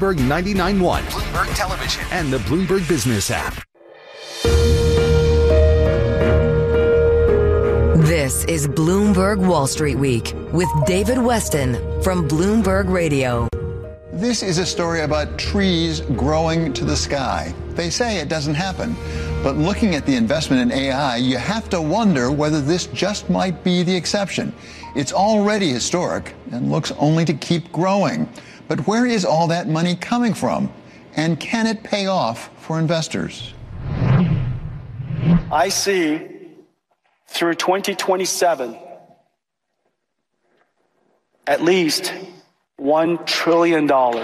Bloomberg 99.1, Bloomberg Television, and the Bloomberg Business app. This is Bloomberg Wall Street Week with David Weston from Bloomberg Radio. This is a story about trees growing to the sky. They say it doesn't happen. But looking at the investment in AI, you have to wonder whether this just might be the exception. It's already historic and looks only to keep growing. But where is all that money coming from? And can it pay off for investors? I see through 2027 at least $1 trillion.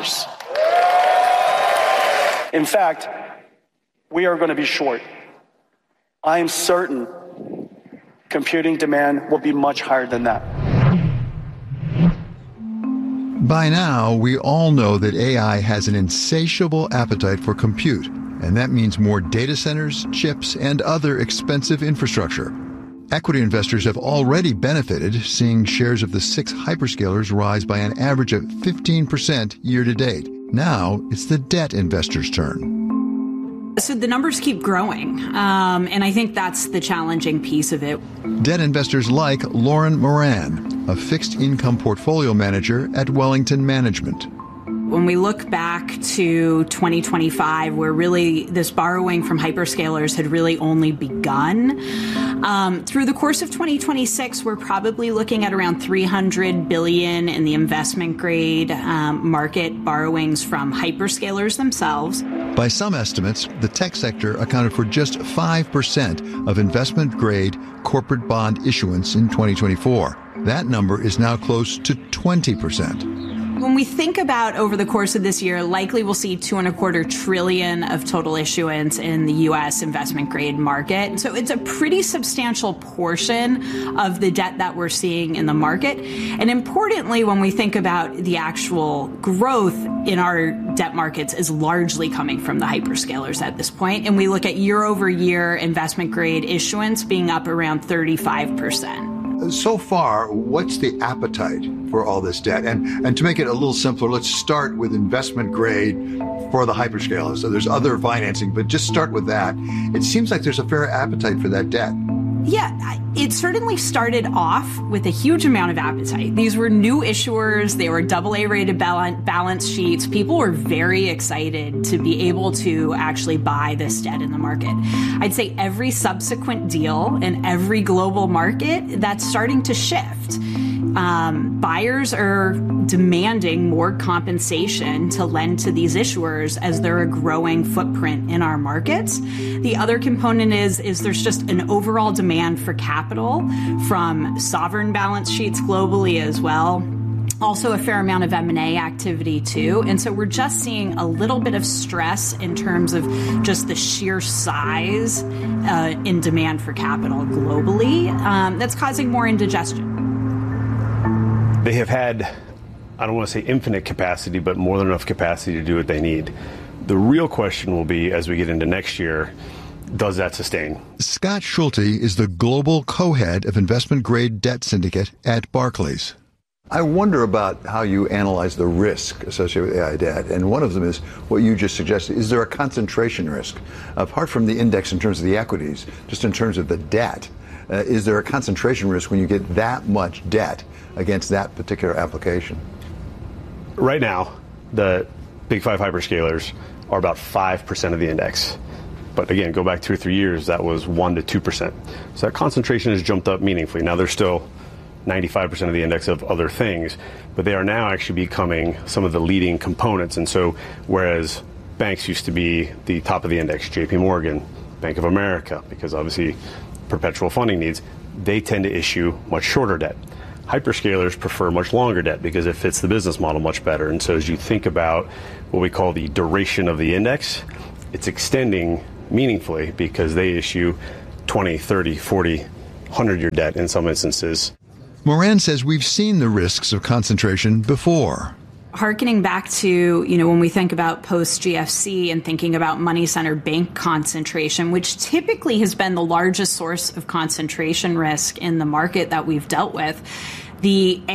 In fact, we are going to be short. I am certain computing demand will be much higher than that. By now, we all know that AI has an insatiable appetite for compute, and that means more data centers, chips, and other expensive infrastructure. Equity investors have already benefited, seeing shares of the 6 hyperscalers rise by an average of 15% year to date. Now it's the debt investors' turn. So the numbers keep growing, and I think that's the challenging piece of it. Debt investors like Lauren Moran, a fixed income portfolio manager at Wellington Management. When we look back to 2025, where really this borrowing from hyperscalers had really only begun, through the course of 2026, we're probably looking at around $300 billion in the investment grade market borrowings from hyperscalers themselves. By some estimates, the tech sector accounted for just 5% of investment grade corporate bond issuance in 2024. That number is now close to 20%. When we think about over the course of this year, likely we'll see $2.25 trillion of total issuance in the U.S. investment grade market. So it's a pretty substantial portion of the debt that we're seeing in the market. And importantly, when we think about the actual growth in our debt markets is largely coming from the hyperscalers at this point. And we look at year over year investment grade issuance being up around 35%. So far, what's the appetite for all this debt? And to make it a little simpler, let's start with investment grade for the hyperscalers. So there's other financing, but just start with that. It seems like there's a fair appetite for that debt. Yeah, it certainly started off with a huge amount of appetite. These were new issuers. They were AA rated balance sheets. People were very excited to be able to actually buy this debt in the market. I'd say every subsequent deal in every global market, that's starting to shift. Buyers are demanding more compensation to lend to these issuers as they're a growing footprint in our markets. The other component is there's just an overall demand for capital from sovereign balance sheets globally as well. Also a fair amount of M&A activity too. And so we're just seeing a little bit of stress in terms of just the sheer size in demand for capital globally that's causing more indigestion. They have had, I don't want to say infinite capacity, but more than enough capacity to do what they need. The real question will be, as we get into next year, does that sustain? Scott Schulte is the global co-head of investment grade debt syndicate at Barclays. I wonder about how you analyze the risk associated with AI debt. And one of them is what you just suggested. Is there a concentration risk? Apart from the index in terms of the equities, just in terms of the debt, is there a concentration risk when you get that much debt against that particular application? Right now, the big 5 hyperscalers are about 5% of the index. But again, go back 2 or 3 years, that was 1% to 2%. So that concentration has jumped up meaningfully. Now there's still 95% of the index of other things, but they are now actually becoming some of the leading components. And so whereas banks used to be the top of the index, JP Morgan, Bank of America, because obviously perpetual funding needs, they tend to issue much shorter debt. Hyperscalers prefer much longer debt because it fits the business model much better. And so as you think about what we call the duration of the index, it's extending meaningfully because they issue 20, 30, 40, 100-year debt in some instances. Moran says we've seen the risks of concentration before. Harkening back to, when we think about post-GFC and thinking about money center bank concentration, which typically has been the largest source of concentration risk in the market that we've dealt with, the